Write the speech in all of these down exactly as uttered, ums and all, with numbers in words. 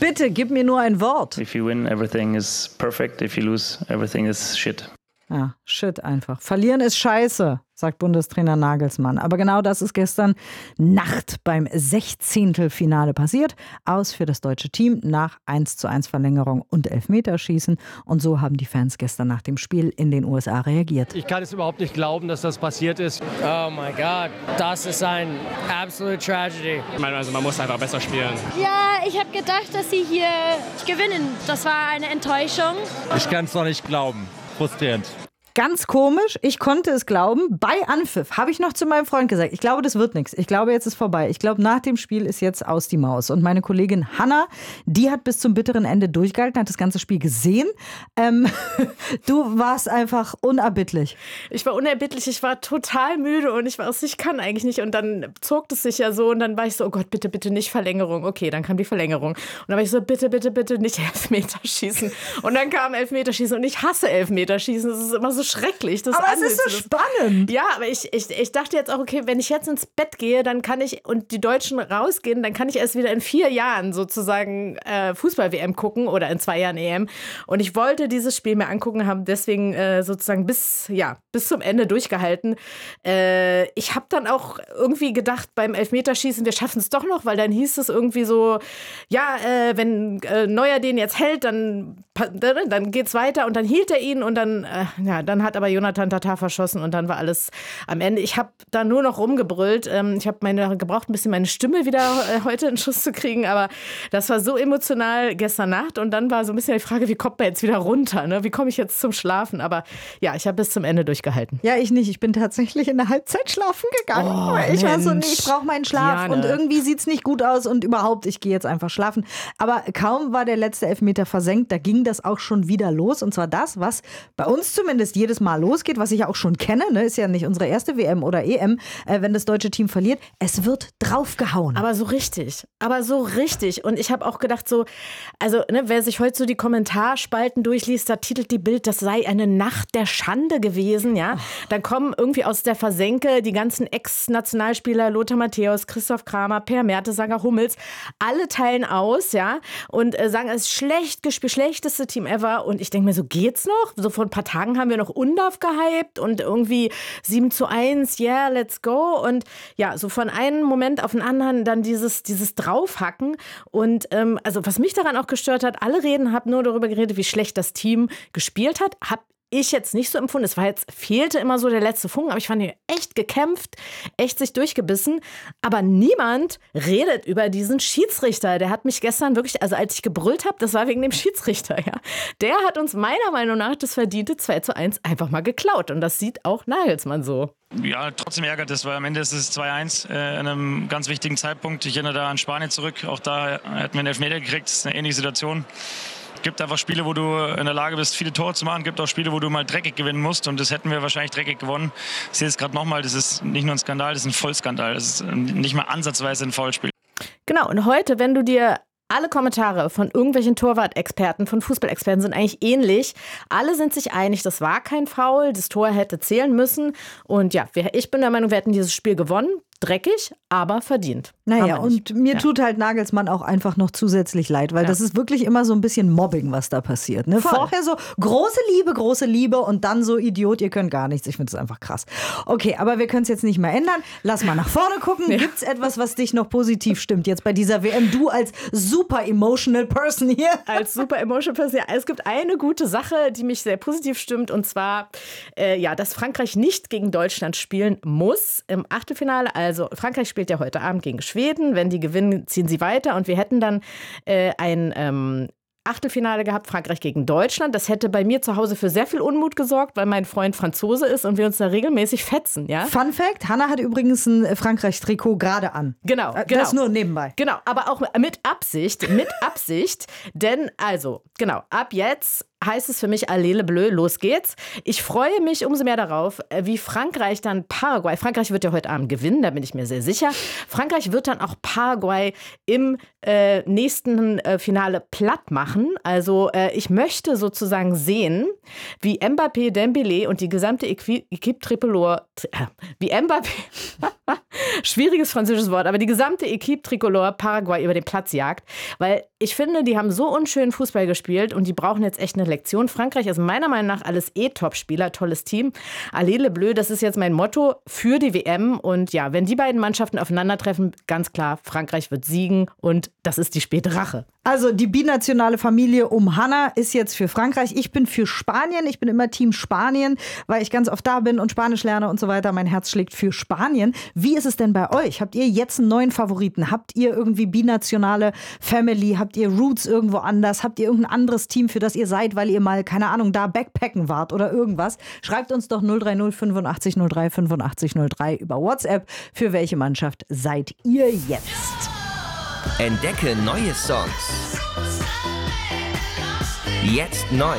Bitte, gib mir nur ein Wort. If you win, everything is perfect. If you lose, everything is shit. Ja, shit einfach. Verlieren ist scheiße, sagt Bundestrainer Nagelsmann. Aber genau das ist gestern Nacht beim Sechzehntelfinale passiert. Aus für das deutsche Team nach eins zu eins Verlängerung und Elfmeterschießen. Und so haben die Fans gestern nach dem Spiel in den U S A reagiert. Ich kann es überhaupt nicht glauben, dass das passiert ist. Oh mein Gott, das ist ein absolute Tragedy. Ich meine, also man muss einfach besser spielen. Ja, ich habe gedacht, dass sie hier gewinnen. Das war eine Enttäuschung. Ich kann es noch nicht glauben. Frustrierend. Ganz komisch, ich konnte es glauben. Bei Anpfiff habe ich noch zu meinem Freund gesagt, ich glaube, das wird nichts. Ich glaube, jetzt ist vorbei. Ich glaube, nach dem Spiel ist jetzt aus die Maus. Und meine Kollegin Hanna, die hat bis zum bitteren Ende durchgehalten, hat das ganze Spiel gesehen. Ähm, du warst einfach unerbittlich. Ich war unerbittlich, ich war total müde und ich war es, ich kann eigentlich nicht. Und dann zog es sich ja so und dann war ich so, oh Gott, bitte, bitte nicht Verlängerung. Okay, dann kam die Verlängerung. Und dann war ich so, bitte, bitte, bitte nicht Elfmeterschießen. Und dann kam Elfmeterschießen und ich hasse Elfmeterschießen. Das ist immer so schrecklich. Das aber es ist so spannend. Ja, aber ich, ich, ich dachte jetzt auch, okay, wenn ich jetzt ins Bett gehe, dann kann ich, und die Deutschen rausgehen, dann kann ich erst wieder in vier Jahren sozusagen äh, Fußball-W M gucken oder in zwei Jahren E M. Und ich wollte dieses Spiel mir angucken, haben deswegen äh, sozusagen bis, ja, bis zum Ende durchgehalten. Äh, ich habe dann auch irgendwie gedacht, beim Elfmeterschießen, wir schaffen es doch noch, weil dann hieß es irgendwie so, ja, äh, wenn äh, Neuer den jetzt hält, dann, dann geht's weiter und dann hielt er ihn und dann, äh, ja, dann hat aber Jonathan Tata verschossen und dann war alles am Ende. Ich habe da nur noch rumgebrüllt. Ich habe meine gebraucht, ein bisschen meine Stimme wieder heute in Schuss zu kriegen, aber das war so emotional gestern Nacht und dann war so ein bisschen die Frage, wie kommt man jetzt wieder runter? Ne? Wie komme ich jetzt zum Schlafen? Aber ja, ich habe bis zum Ende durchgehalten. Ja, ich nicht. Ich bin tatsächlich in der Halbzeit schlafen gegangen. Oh, ich war so, Mensch. nee, ich brauche meinen Schlaf Diane. und irgendwie sieht es nicht gut aus und überhaupt, ich gehe jetzt einfach schlafen. Aber kaum war der letzte Elfmeter versenkt, da ging das auch schon wieder los und zwar das, was bei uns zumindest jedes Mal losgeht, was ich ja auch schon kenne, ne, ist ja nicht unsere erste W M oder E M, äh, wenn das deutsche Team verliert, es wird draufgehauen. Aber so richtig, aber so richtig. Und ich habe auch gedacht so, also ne, wer sich heute so die Kommentarspalten durchliest, da titelt die Bild, das sei eine Nacht der Schande gewesen, ja. Oh. Dann kommen irgendwie aus der Versenke die ganzen Ex-Nationalspieler, Lothar Matthäus, Christoph Kramer, Per Mertesacker, Hummels, alle teilen aus, ja, und äh, sagen, es ist schlecht gespielt, schlechteste Team ever. Und ich denke mir so, geht's noch? So vor ein paar Tagen haben wir noch Undorf gehypt und irgendwie sieben zu eins, yeah, let's go. Und ja, so von einem Moment auf den anderen dann dieses, dieses Draufhacken. Und ähm, also was mich daran auch gestört hat, alle reden, haben nur darüber geredet, wie schlecht das Team gespielt hat. Hab ich jetzt nicht so empfunden. Es war jetzt, fehlte immer so der letzte Funken, aber ich fand, die echt gekämpft, echt sich durchgebissen. Aber niemand redet über diesen Schiedsrichter. Der hat mich gestern wirklich, also als ich gebrüllt habe, das war wegen dem Schiedsrichter, ja. Der hat uns meiner Meinung nach das verdiente zwei zu eins einfach mal geklaut. Und das sieht auch Nagelsmann so. Ja, trotzdem ärgert es, weil am Ende ist es zwei eins äh, an einem ganz wichtigen Zeitpunkt. Ich erinnere da an Spanien zurück. Auch da hätten wir einen Elfmeter gekriegt. Das ist eine ähnliche Situation. Es gibt einfach Spiele, wo du in der Lage bist, viele Tore zu machen. Es gibt auch Spiele, wo du mal dreckig gewinnen musst. Und das hätten wir wahrscheinlich dreckig gewonnen. Ich sehe es gerade nochmal. Das ist nicht nur ein Skandal, das ist ein Vollskandal. Das ist nicht mal ansatzweise ein Foulspiel. Genau. Und heute, wenn du dir alle Kommentare von irgendwelchen Torwart-Experten, von Fußballexperten sind eigentlich ähnlich. Alle sind sich einig, das war kein Foul, das Tor hätte zählen müssen. Und ja, ich bin der Meinung, wir hätten dieses Spiel gewonnen. Dreckig, aber verdient. Naja, und mir ja. tut halt Nagelsmann auch einfach noch zusätzlich leid, weil ja. das ist wirklich immer so ein bisschen Mobbing, was da passiert. Ne? Vorher so große Liebe, große Liebe und dann so Idiot, ihr könnt gar nichts. Ich finde das einfach krass. Okay, aber wir können es jetzt nicht mehr ändern. Lass mal nach vorne gucken. Ja. Gibt es etwas, was dich noch positiv stimmt jetzt bei dieser W M? Du als super emotional person hier. Als super emotional person, ja. Es gibt eine gute Sache, die mich sehr positiv stimmt und zwar, äh, ja, dass Frankreich nicht gegen Deutschland spielen muss im Achtelfinale. Also Frankreich spielt ja heute Abend gegen Schweden. Wenn die gewinnen, ziehen sie weiter. Und wir hätten dann äh, ein ähm, Achtelfinale gehabt, Frankreich gegen Deutschland. Das hätte bei mir zu Hause für sehr viel Unmut gesorgt, weil mein Freund Franzose ist und wir uns da regelmäßig fetzen. Ja? Fun Fact, Hannah hat übrigens ein Frankreich-Trikot gerade an. Genau, das genau. nur nebenbei. Genau, aber auch mit Absicht, mit Absicht. Denn also, genau, ab jetzt heißt es für mich Allez bleu, los geht's. Ich freue mich umso mehr darauf, wie Frankreich dann Paraguay, Frankreich wird ja heute Abend gewinnen, da bin ich mir sehr sicher. Frankreich wird dann auch Paraguay im äh, nächsten äh, Finale platt machen. Also äh, ich möchte sozusagen sehen, wie Mbappé, Dembélé und die gesamte Equipe Tricolore, äh, wie Mbappé, schwieriges französisches Wort, aber die gesamte Equipe Tricolore Paraguay über den Platz jagt, weil ich finde, die haben so unschön Fußball gespielt und die brauchen jetzt echt eine Lektion. Frankreich ist meiner Meinung nach alles eh Top-Spieler, tolles Team. Allez le bleu, das ist jetzt mein Motto für die W M. Und ja, wenn die beiden Mannschaften aufeinandertreffen, ganz klar, Frankreich wird siegen und das ist die späte Rache. Also die binationale Familie um Hannah ist jetzt für Frankreich. Ich bin für Spanien. Ich bin immer Team Spanien, weil ich ganz oft da bin und Spanisch lerne und so weiter. Mein Herz schlägt für Spanien. Wie ist es denn bei euch? Habt ihr jetzt einen neuen Favoriten? Habt ihr irgendwie binationale Family? Habt ihr Roots irgendwo anders? Habt ihr irgendein anderes Team, für das ihr seid, weil ihr mal, keine Ahnung, da backpacken wart oder irgendwas? Schreibt uns doch null drei null fünfundachtzig null drei fünfundachtzig null drei über WhatsApp. Für welche Mannschaft seid ihr jetzt? Entdecke neue Songs. Jetzt neu.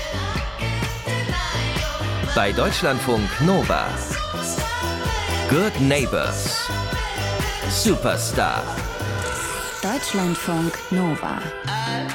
Bei Deutschlandfunk Nova. Good Neighbors. Superstar. Deutschlandfunk Nova.